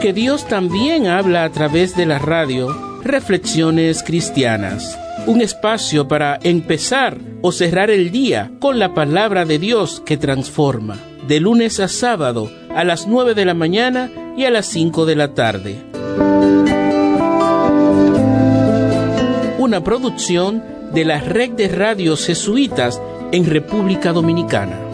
porque Dios también habla a través de la radio. Reflexiones Cristianas, un espacio para empezar o cerrar el día con la palabra de Dios que transforma, de lunes a sábado a las 9 de la mañana y a las 5 de la tarde. Una producción de la Red de Radios Jesuitas en República Dominicana.